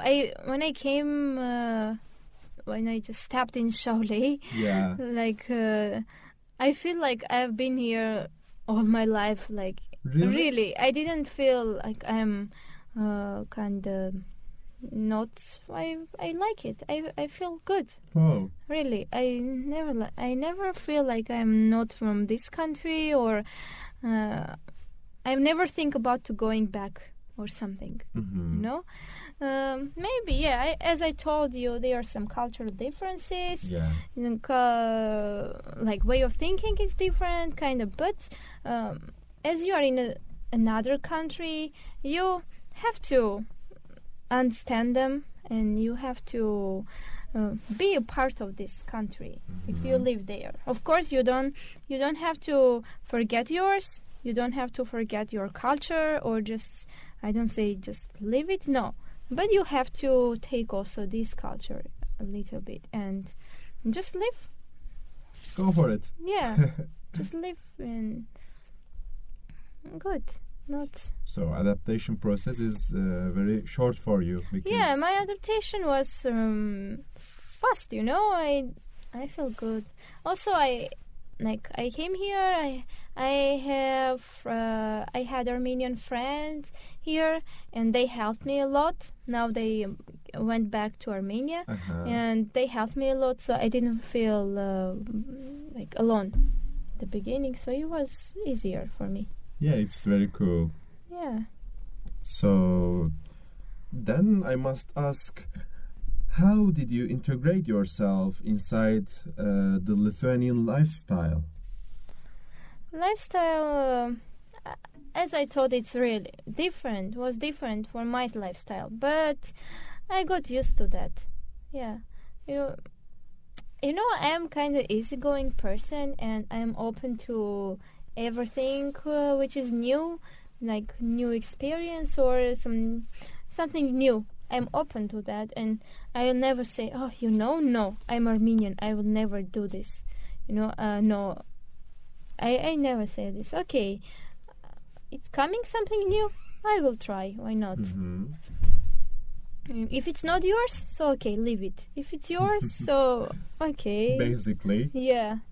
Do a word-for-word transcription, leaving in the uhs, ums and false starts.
I when I came, uh, when I just stepped in Shaolei, Yeah. like uh, I feel like I've been here all my life. Like Really? really, I didn't feel like I'm uh, kind of not. I I like it. I I feel good. Oh. Really, I never li- I never feel like I'm not from this country, or uh, I never think about to going back or something. Mm-hmm. You know, um, maybe yeah. I, as I told you, there are some cultural differences. Yeah. Like, uh, like way of thinking is different, kind of. But um, as you are in a, another country, you have to understand them, and you have to uh, be a part of this country. Mm-hmm. If you live there, of course, you don't you don't have to forget yours. You don't have to forget your culture, or just I don't say just live it. No, but you have to take also this culture a little bit and just live. Go for it. Yeah, just live and good. Not. So adaptation process is uh, very short for you. Because Yeah, my adaptation was um, fast. You know, I I feel good. Also, I like I came here. I I have uh, I had Armenian friends here, and they helped me a lot. Now they um, went back to Armenia, Uh-huh. and they helped me a lot. So I didn't feel uh, like alone at the beginning. So it was easier for me. Yeah, it's very cool. Yeah. So then I must ask, how did you integrate yourself inside uh, the Lithuanian lifestyle? Lifestyle, uh, as I thought, it's really different. Was different for my lifestyle, but I got used to that. Yeah, you know, you know, I am kind of easygoing person, and I'm open to everything uh, which is new, like new experience or some something new. I'm open to that, and I will never say, "Oh, you know, no, I'm Armenian. I will never do this." You know, uh, no. I, I never say this. Okay, it's coming something new. I will try. Why not? Mm-hmm. If it's not yours, so okay, leave it. If it's yours, so okay. Basically. Yeah,